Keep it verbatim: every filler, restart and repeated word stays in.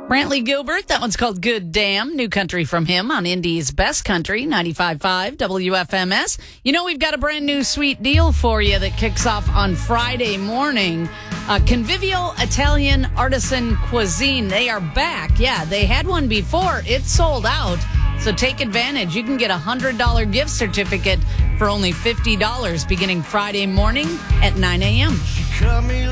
Brantley Gilbert, that one's called Good Damn. New country from him on Indy's Best Country, ninety-five point five W F M S. You know, we've got a brand new sweet deal for you that kicks off on Friday morning. Uh, Convivial Italian Artisan Cuisine. They are back. Yeah, they had one before. It sold out. So take advantage. You can get a one hundred dollars gift certificate for only fifty dollars beginning Friday morning at nine a.m.